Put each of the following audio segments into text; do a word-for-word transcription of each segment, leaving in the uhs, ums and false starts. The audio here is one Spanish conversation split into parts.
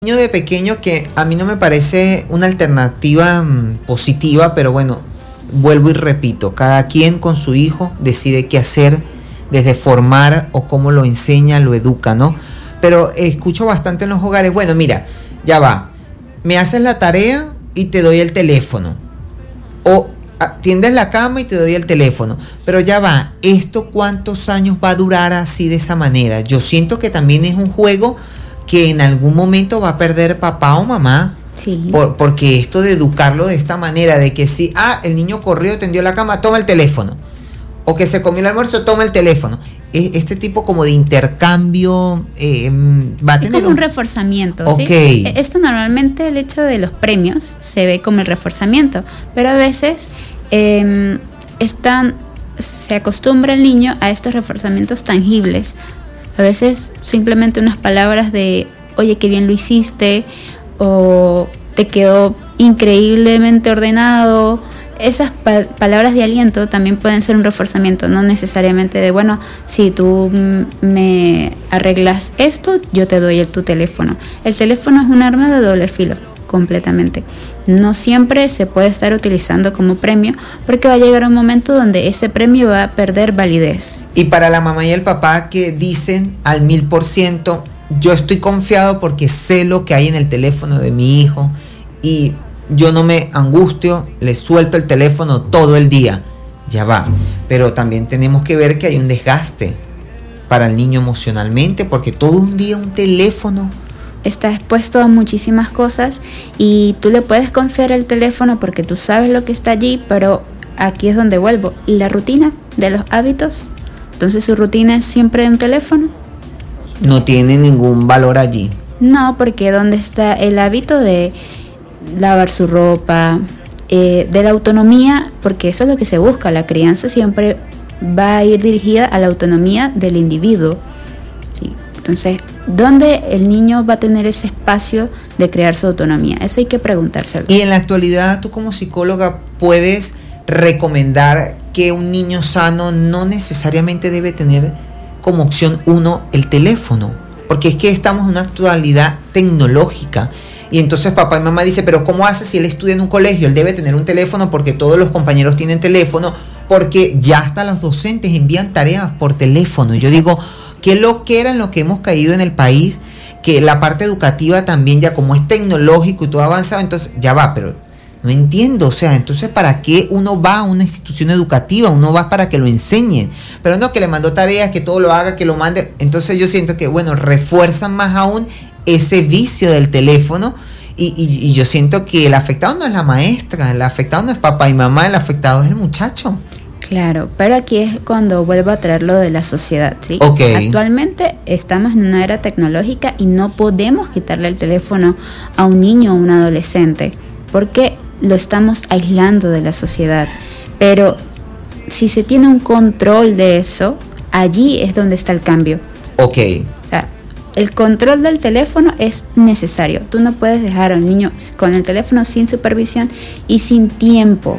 Niño de pequeño que a mí no me parece una alternativa mmm, positiva, pero bueno, vuelvo y repito, cada quien con su hijo decide qué hacer, desde formar o cómo lo enseña, lo educa, ¿no? Pero escucho bastante en los hogares, bueno, mira, ya va, me haces la tarea y te doy el teléfono, o tiendes la cama y te doy el teléfono, pero ya va, ¿esto cuántos años va a durar así de esa manera? Yo siento que también es un juego que en algún momento va a perder papá o mamá. Sí. Por, porque esto de educarlo de esta manera, de que si, ah, el niño corrió, tendió la cama, toma el teléfono. O que se comió el almuerzo, toma el teléfono. Este tipo como de intercambio eh, va a es tener como un, un reforzamiento, okay. ¿sí? Esto normalmente, el hecho de los premios se ve como el reforzamiento, pero a veces eh, están, se acostumbra el niño a estos reforzamientos tangibles. A veces simplemente unas palabras de, oye, qué bien lo hiciste, o te quedó increíblemente ordenado. Esas pa- palabras de aliento también pueden ser un reforzamiento, no necesariamente de, bueno, si tú m- me arreglas esto, yo te doy el, tu teléfono. El teléfono es un arma de doble filo, completamente. No siempre se puede estar utilizando como premio, porque va a llegar un momento donde ese premio va a perder validez. Y para la mamá y el papá que dicen al mil por ciento, yo estoy confiado porque sé lo que hay en el teléfono de mi hijo y yo no me angustio, le suelto el teléfono todo el día. Ya va. Pero también tenemos que ver que hay un desgaste para el niño emocionalmente, porque todo un día un teléfono. Está expuesto a muchísimas cosas y tú le puedes confiar el teléfono porque tú sabes lo que está allí, pero aquí es donde vuelvo. La rutina de los hábitos. Entonces, ¿su rutina es siempre un teléfono? No tiene ningún valor allí. No, porque ¿dónde está el hábito de lavar su ropa, eh, de la autonomía? Porque eso es lo que se busca. La crianza siempre va a ir dirigida a la autonomía del individuo. ¿Sí? Entonces, ¿dónde el niño va a tener ese espacio de crear su autonomía? Eso hay que preguntárselo. Y en la actualidad, tú como psicóloga puedes recomendar que un niño sano no necesariamente debe tener como opción uno el teléfono, porque es que estamos en una actualidad tecnológica y entonces papá y mamá dicen, pero ¿cómo hace si él estudia en un colegio? Él debe tener un teléfono porque todos los compañeros tienen teléfono, porque ya hasta los docentes envían tareas por teléfono. Yo digo, ¿qué lo que era en lo que hemos caído en el país? Que la parte educativa también ya como es tecnológico y todo avanzado, entonces ya va, pero no entiendo, o sea, entonces ¿para qué uno va a una institución educativa? Uno va para que lo enseñen, pero no que le mandó tareas, que todo lo haga, que lo mande. Entonces yo siento que, bueno, refuerzan más aún ese vicio del teléfono y, y, y yo siento que el afectado no es la maestra, el afectado no es papá y mamá, el afectado es el muchacho. Claro, pero aquí es cuando vuelvo a traer lo de la sociedad, ¿sí? Okay. Actualmente estamos en una era tecnológica y no podemos quitarle el teléfono a un niño o un adolescente, porque lo estamos aislando de la sociedad. Pero si se tiene un control de eso, allí es donde está el cambio. Ok. O sea, el control del teléfono es necesario. Tú no puedes dejar al niño con el teléfono sin supervisión y sin tiempo.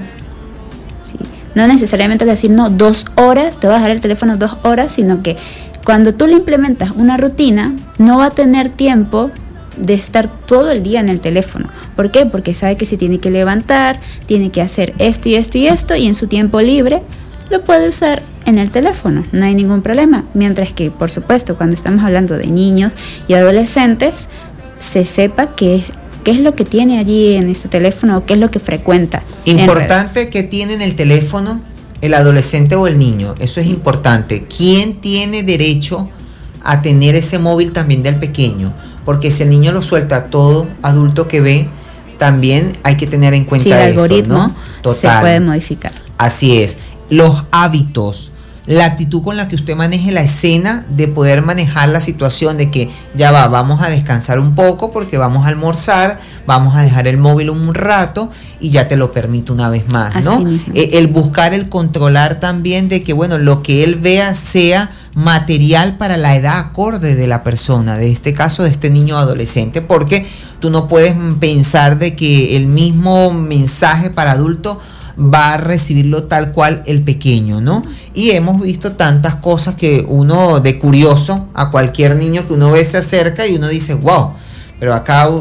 ¿Sí? No necesariamente decir, no, dos horas, te vas a dejar el teléfono dos horas, sino que cuando tú le implementas una rutina, no va a tener tiempo de estar todo el día en el teléfono. ¿Por qué? Porque sabe que se tiene que levantar, tiene que hacer esto y esto y esto, y en su tiempo libre lo puede usar en el teléfono, no hay ningún problema. Mientras que, por supuesto, cuando estamos hablando de niños y adolescentes, se sepa qué, qué es lo que tiene allí en este teléfono o qué es lo que frecuenta. Importante que tiene en el teléfono el adolescente o el niño, eso es importante. ¿Quién tiene derecho a tener ese móvil también del pequeño? Porque si el niño lo suelta, todo adulto que ve, también hay que tener en cuenta sí, el esto, algoritmo, ¿no? Total. Se puede modificar. Así es. Los hábitos, la actitud con la que usted maneje la escena, de poder manejar la situación de que ya va, vamos a descansar un poco porque vamos a almorzar, vamos a dejar el móvil un rato y ya te lo permito una vez más, ¿no? Eh, el buscar, el controlar también de que, bueno, lo que él vea sea material para la edad acorde de la persona, de este caso de este niño adolescente, porque tú no puedes pensar de que el mismo mensaje para adulto va a recibirlo tal cual el pequeño, ¿no? Y hemos visto tantas cosas que uno, de curioso, a cualquier niño que uno ve se acerca y uno dice, wow, Pero acá